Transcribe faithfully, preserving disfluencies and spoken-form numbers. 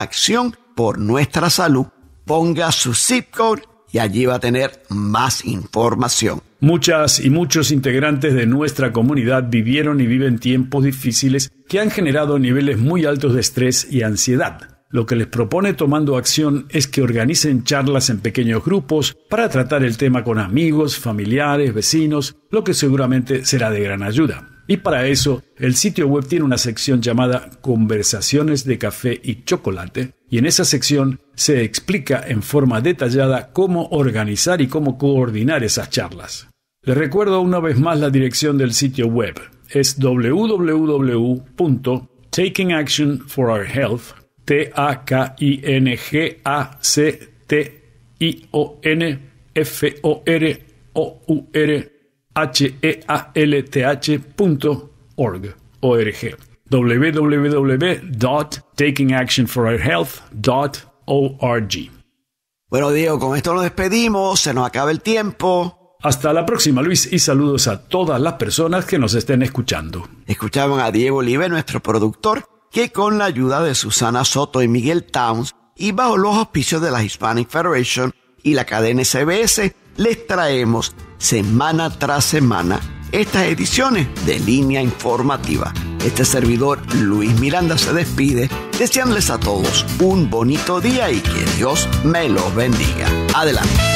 acción por nuestra salud. Ponga su zip code y allí va a tener más información. Muchas y muchos integrantes de nuestra comunidad vivieron y viven tiempos difíciles que han generado niveles muy altos de estrés y ansiedad. Lo que les propone Tomando Acción es que organicen charlas en pequeños grupos para tratar el tema con amigos, familiares, vecinos, lo que seguramente será de gran ayuda. Y para eso, el sitio web tiene una sección llamada Conversaciones de Café y Chocolate, y en esa sección se explica en forma detallada cómo organizar y cómo coordinar esas charlas. Les recuerdo una vez más la dirección del sitio web. Es doble u doble u doble u punto taking action for our health, T A K I N G A C T I O N F O R O U R H E A L T H punto org, O R G. w w w punto taking action for our health punto org. Bueno, Diego, con esto nos despedimos, se nos acaba el tiempo. Hasta la próxima, Luis, y saludos a todas las personas que nos estén escuchando. Escuchaban a Diego Olive, nuestro productor, que con la ayuda de Susana Soto y Miguel Towns y bajo los auspicios de la Hispanic Federation y la cadena S B S, les traemos semana tras semana estas ediciones de Línea Informativa. Este servidor Luis Miranda se despide deseándoles a todos un bonito día y que Dios me los bendiga. Adelante.